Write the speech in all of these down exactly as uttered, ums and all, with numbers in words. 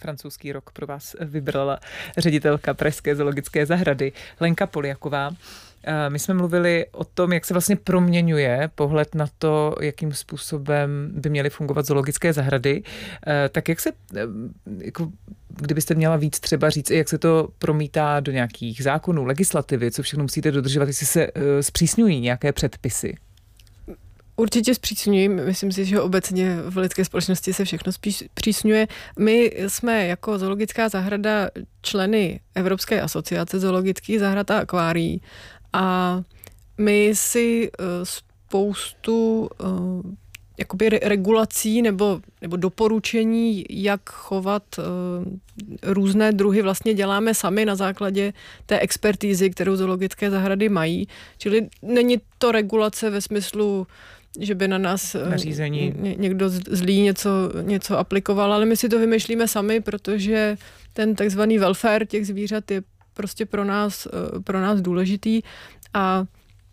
francouzský rok pro vás vybrala ředitelka Pražské zoologické zahrady Lenka Poljaková. My jsme mluvili o tom, jak se vlastně proměňuje pohled na to, jakým způsobem by měly fungovat zoologické zahrady. Tak jak se, jako, kdybyste měla víc třeba říct, jak se to promítá do nějakých zákonů, legislativy, co všechno musíte dodržovat, jestli se zpřísňují nějaké předpisy? Určitě zpřísňují. Myslím si, že obecně v lidské společnosti se všechno zpřísňuje. My jsme jako zoologická zahrada členy Evropské asociace zoologických zahrad a akvárií a my si spoustu jakoby regulací nebo, nebo doporučení, jak chovat různé druhy, vlastně děláme sami na základě té expertízy, kterou zoologické zahrady mají. Čili není to regulace ve smyslu, že by na nás nařízení někdo zlý něco, něco aplikoval, ale my si to vymýšlíme sami, protože ten takzvaný welfare těch zvířat je prostě pro nás, pro nás důležitý a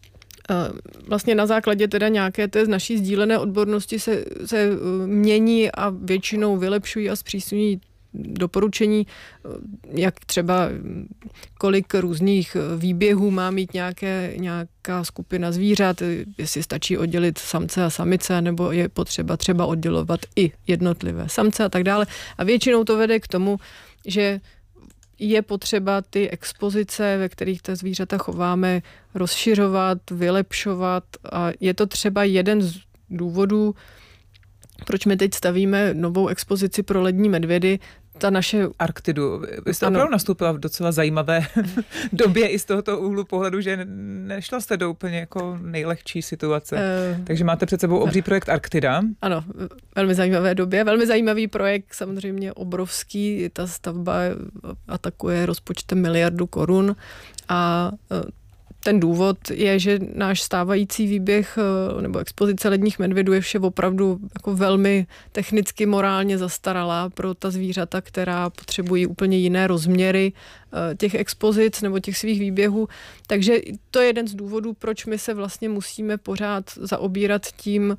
vlastně na základě teda nějaké té z naší sdílené odbornosti se, se mění a většinou vylepšují a zpřísňují doporučení, jak třeba kolik různých výběhů má mít nějaké, nějaká skupina zvířat, jestli stačí oddělit samce a samice, nebo je potřeba třeba oddělovat i jednotlivé samce a tak dále. A většinou to vede k tomu, že je potřeba ty expozice, ve kterých ta zvířata chováme, rozšiřovat, vylepšovat a je to třeba jeden z důvodů, proč my teď stavíme novou expozici pro lední medvědy. Ta naše Arktidu. Vy jste opravdu nastoupila v docela zajímavé době i z tohoto úhlu pohledu, že nešla jste do úplně jako nejlehčí situace. Uh, Takže máte před sebou obří projekt Arktida. Ano, velmi zajímavé době. Velmi zajímavý projekt, samozřejmě obrovský. Ta stavba atakuje rozpočtem miliardu korun a ten důvod je, že náš stávající výběh nebo expozice ledních medvědů je vše opravdu jako velmi technicky, morálně zastaralá pro ta zvířata, která potřebují úplně jiné rozměry těch expozic nebo těch svých výběhů. Takže to je jeden z důvodů, proč my se vlastně musíme pořád zaobírat tím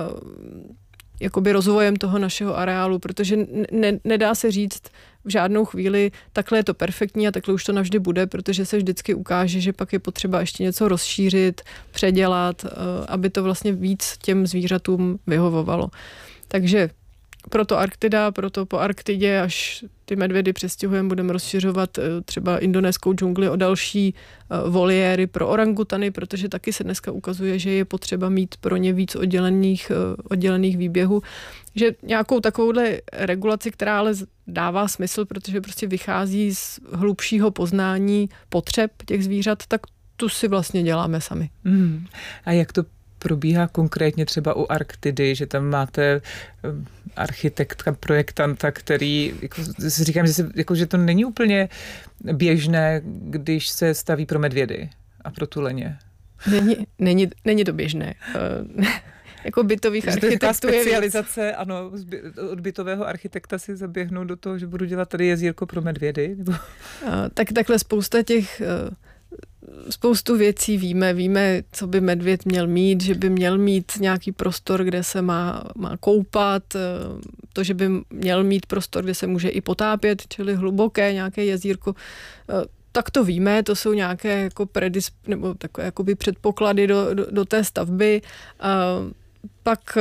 jakoby rozvojem toho našeho areálu, protože ne, nedá se říct v žádnou chvíli, takhle je to perfektní a takhle už to navždy bude, protože se vždycky ukáže, že pak je potřeba ještě něco rozšířit, předělat, aby to vlastně víc těm zvířatům vyhovovalo. Takže proto Arktida, proto po Arktidě, až ty medvědy přestěhujeme, budeme rozšiřovat třeba indonéskou džungli o další voliéry pro orangutany, protože taky se dneska ukazuje, že je potřeba mít pro ně víc oddělených, oddělených výběhů. Že nějakou takovouhle regulaci, která ale dává smysl, protože prostě vychází z hlubšího poznání potřeb těch zvířat, tak tu si vlastně děláme sami. Mm. A jak to probíhá konkrétně třeba u Arktidy, že tam máte architektka, projektanta, který, jako, si říkám, že, se, jako, že to není úplně běžné, když se staví pro medvědy a pro tuleně. Není, není, není to běžné. Jako bytových architektů je specializace, ano, od bytového architekta si zaběhnu do toho, že budu dělat tady jezírko pro medvědy. Nebo... Tak takhle spousta těch spoustu věcí víme. Víme, co by medvěd měl mít, že by měl mít nějaký prostor, kde se má, má koupat, to, že by měl mít prostor, kde se může i potápět, čili hluboké nějaké jezírko. Tak to víme, to jsou nějaké jako predisp, nebo takové jakoby předpoklady do, do, do té stavby. Pak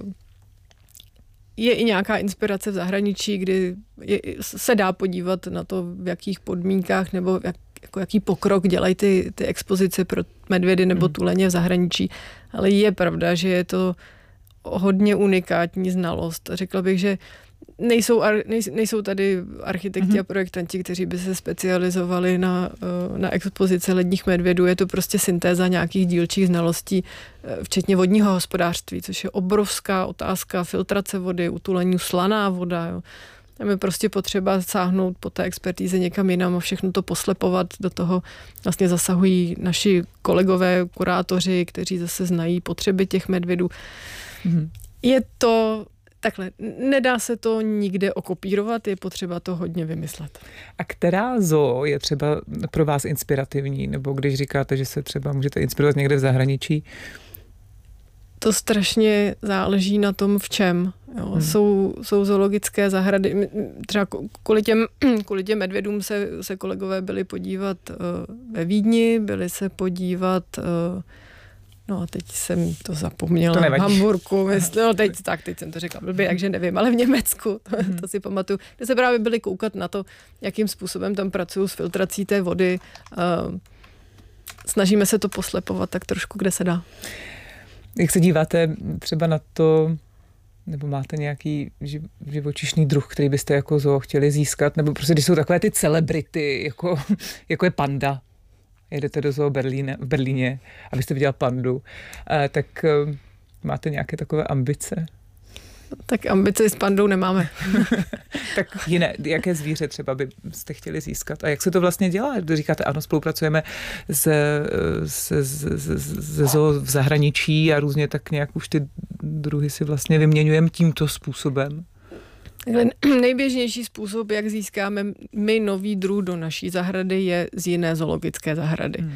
je i nějaká inspirace v zahraničí, kdy je, se dá podívat na to, v jakých podmínkách nebo jak, jako jaký pokrok dělají ty, ty expozice pro medvědy nebo tuleně v zahraničí. Ale je pravda, že je to hodně unikátní znalost. Řekla bych, že nejsou, nejsou tady architekti a projektanti, kteří by se specializovali na, na expozice ledních medvědů. Je to prostě syntéza nějakých dílčích znalostí, včetně vodního hospodářství, což je obrovská otázka filtrace vody, u tuleňů slaná voda. Jo. Tam je prostě potřeba sáhnout po té expertíze někam jinam a všechno to poslepovat. Do toho vlastně zasahují naši kolegové, kurátoři, kteří zase znají potřeby těch medvědů. Mm. Je to takhle, nedá se to nikde okopírovat, je potřeba to hodně vymyslet. A která zoo je třeba pro vás inspirativní? Nebo když říkáte, že se třeba můžete inspirovat někde v zahraničí? To strašně záleží na tom, v čem. Jo. Hmm. Jsou, jsou zoologické zahrady, třeba kvůli těm, kvůli těm medvědům se, se kolegové byli podívat uh, ve Vídni, byli se podívat, uh, no a teď jsem to zapomněla, to v Hamburku, no teď, tak teď jsem to řekla blbě, takže nevím, ale v Německu, to, hmm. to si pamatuju, kde se právě byli koukat na to, jakým způsobem tam pracují s filtrací té vody. Uh, snažíme se to poslepovat tak trošku, kde se dá. Jak se díváte třeba na to, nebo máte nějaký živočišný druh, který byste jako zoo chtěli získat, nebo prostě když jsou takové ty celebrity, jako, jako je panda, jedete do zoo Berlíne, v Berlíně, abyste viděl pandu, tak máte nějaké takové ambice? Tak ambice s pandou nemáme. Tak jiné, jaké zvíře třeba byste chtěli získat? A jak se to vlastně dělá? Říkáte, ano, spolupracujeme se, se, se, se zoo v zahraničí a různě tak nějak už ty druhy si vlastně vyměňujeme tímto způsobem. Nejběžnější způsob, jak získáme my nový druh do naší zahrady, je z jiné zoologické zahrady. Hmm.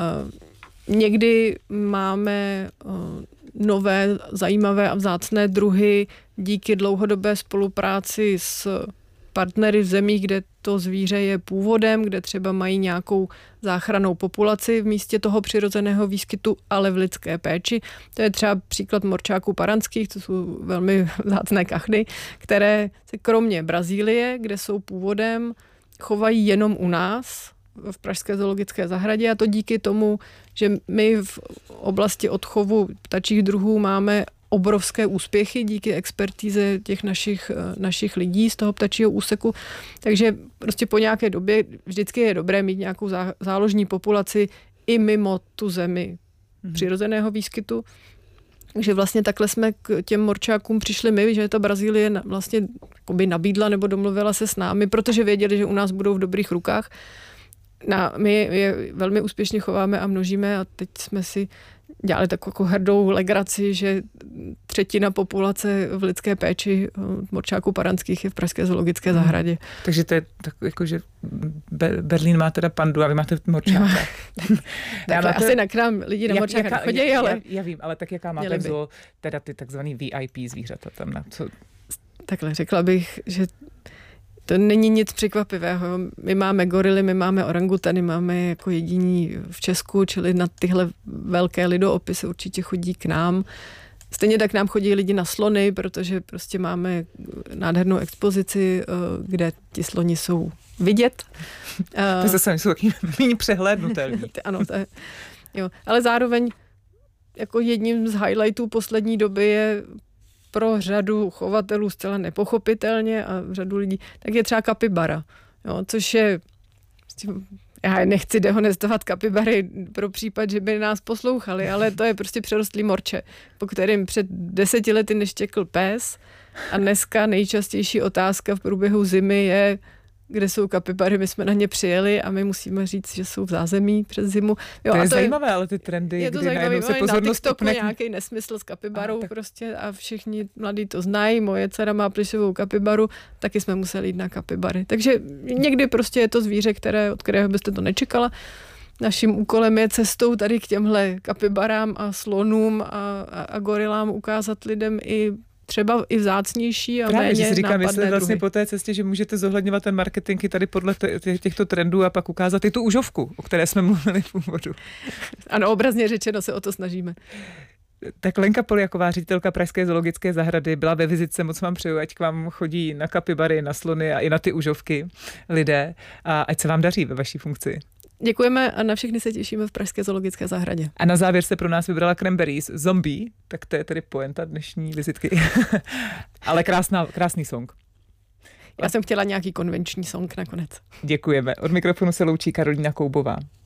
Uh, někdy máme uh, nové, zajímavé a vzácné druhy díky dlouhodobé spolupráci s partnery v zemích, kde to zvíře je původem, kde třeba mají nějakou záchrannou populaci v místě toho přirozeného výskytu, ale v lidské péči. To je třeba příklad morčáků paranských, to jsou velmi vzácné kachny, které se kromě Brazílie, kde jsou původem, chovají jenom u nás, v pražské zoologické zahradě, a to díky tomu, že my v oblasti odchovu ptačích druhů máme obrovské úspěchy díky expertíze těch našich, našich lidí z toho ptačího úseku. Takže prostě po nějaké době vždycky je dobré mít nějakou záložní populaci i mimo tu zemi mm-hmm. přirozeného výskytu. Takže vlastně takhle jsme k těm morčákům přišli my, že ta Brazílie vlastně nabídla nebo domluvila se s námi, protože věděli, že u nás budou v dobrých rukách. Na, my je velmi úspěšně chováme a množíme a teď jsme si dělali takovou hrdou legraci, že třetina populace v lidské péči morčáků paranských je v pražské zoologické zahradě. Hmm. Takže to je tak jako, že Berlín má teda pandu a vy máte morčáka. Tak máte, asi na krám lidi na morčáka nechodí, ale... Já, já vím, ale tak jaká máte v zoo teda ty takzvaný V I P zvířata tam na co? Takhle řekla bych, že to není nic překvapivého. My máme gorily, my máme orangutany, máme jako jediní v Česku, čili na tyhle velké lidoopy se určitě chodí k nám. Stejně tak nám chodí lidi na slony, protože prostě máme nádhernou expozici, kde ti sloni jsou vidět. To zase jsou taky méně přehlédnutelní. Ano, to je, jo. Ale zároveň jako jedním z highlightů poslední doby je pro řadu chovatelů zcela nepochopitelně a řadu lidí, tak je třeba kapibara, jo, což je, já nechci dehonestovat kapibary pro případ, že by nás poslouchali, ale to je prostě přerostlý morče, po kterým před deseti lety neštěkl pes a dneska nejčastější otázka v průběhu zimy je, kde jsou kapibary, my jsme na ně přijeli a my musíme říct, že jsou v zázemí přes zimu. Jo, to je a to zajímavé, je, ale ty trendy, je to kdy zajímavé, se pozornost na TikToku upne... nějaký nesmysl s kapibarou a, tak... prostě a všichni mladí to znají, moje dcera má plišovou kapibaru, taky jsme museli jít na kapibary. Takže někdy prostě je to zvíře, které, od kterého byste to nečekala. Naším úkolem je cestou tady k těmhle kapibarám a slonům a, a, a gorilám ukázat lidem i třeba i vzácnější a Právě, méně že si říkám, nápadné jestli vlastně druhy. po té cestě, že můžete zohledňovat ten marketing i tady podle těchto trendů a pak ukázat i tu užovku, o které jsme mluvili v úvodu. Ano, obrazně řečeno se o to snažíme. Tak Lenka Poljaková, ředitelka Pražské zoologické zahrady, byla ve vizitce, moc vám přeju, ať k vám chodí na kapibary, na slony a i na ty užovky lidé a ať se vám daří ve vaší funkci. Děkujeme a na všechny se těšíme v Pražské zoologické zahradě. A na závěr se pro nás vybrala Cranberries Zombie, tak to je tedy pointa dnešní vizitky. Ale krásná, krásný song. Já jsem chtěla nějaký konvenční song nakonec. Děkujeme. Od mikrofonu se loučí Karolína Koubová.